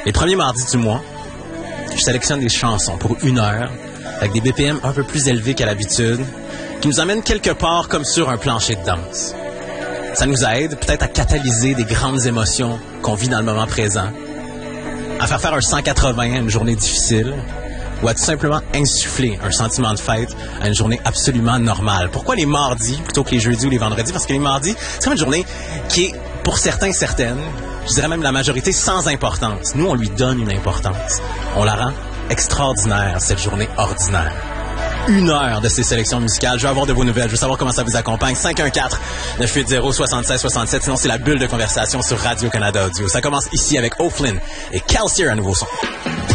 Les premiers mardis du mois, je sélectionne des chansons pour 1 heure, avec des BPM un peu plus élevés qu'à l'habitude, qui nous amènent quelque part comme sur un plancher de danse. Ça nous aide peut-être à catalyser des grandes émotions qu'on vit dans le moment présent, à faire un 180 à une journée difficile, ou à tout simplement insuffler un sentiment de fête à une journée absolument normale. Pourquoi les mardis plutôt que les jeudis ou les vendredis? Parce que les mardis, c'est une journée qui est, pour certains, certaine, je dirais même la majorité, sans importance. Nous, on lui donne une importance. On la rend extraordinaire, cette journée ordinaire. 1 heure de ces sélections musicales. Je veux avoir de vos nouvelles. Je veux savoir comment ça vous accompagne. 514-980-7667. Sinon, c'est la bulle de conversation sur Radio-Canada Audio. Ça commence ici avec O'Flynn et Kelsey, un nouveau son.